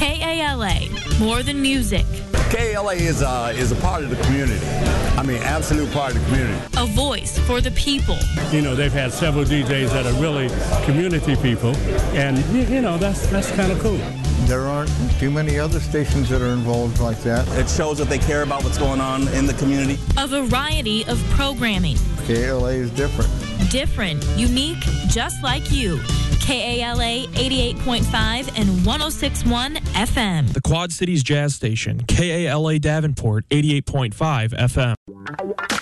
KALA, more than music. KALA is a part of the community. I mean, absolute part of the community. A voice for the people. You know, they've had several DJs that are really community people, and, you know, that's kind of cool. There aren't too many other stations that are involved like that. It shows that they care about what's going on in the community. A variety of programming. KALA is different. Different, unique, just like you. KALA 88.5 and 106.1 FM. The Quad Cities Jazz Station, KALA Davenport 88.5 FM.